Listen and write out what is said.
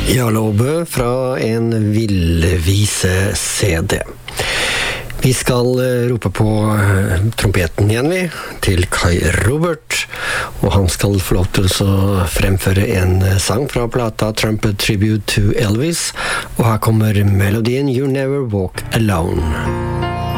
Ja, Låbø fra en villvise-CD. Vi skal rope på trompeten igjen til Kai Robert, og han skal få lov til å fremføre en sang fra plata Trumpet Tribute to Elvis, og her kommer melodien You Never Walk Alone.